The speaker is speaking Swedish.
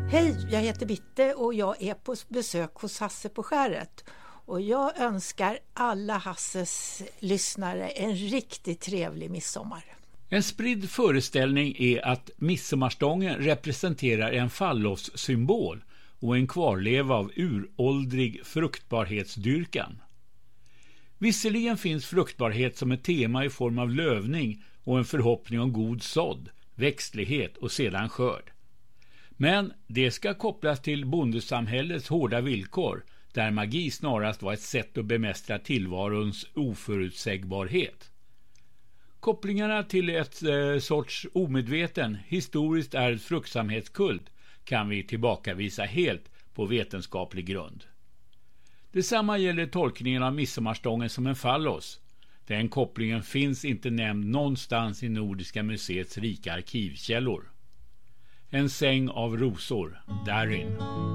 Hej, jag heter Bitte och jag är på besök hos Hasse på Skäret. Och jag önskar alla Hasses lyssnare en riktigt trevlig midsommar. En spridd föreställning är att midsommarstången representerar en fallossymbol och en kvarleva av uråldrig fruktbarhetsdyrkan. Visserligen finns fruktbarhet som ett tema i form av lövning och en förhoppning om god sådd, växtlighet och sedan skörd. Men det ska kopplas till bondesamhällets hårda villkor, där magi snarast var ett sätt att bemästra tillvarons oförutsägbarhet. Kopplingarna till ett sorts omedveten, historiskt ärvd fruktsamhetskult kan vi tillbakavisa helt på vetenskaplig grund. Detsamma gäller tolkningen av midsommarstången som en fallos. Den kopplingen finns inte nämnd någonstans i Nordiska museets rika arkivkällor. En säng av rosor, Darin.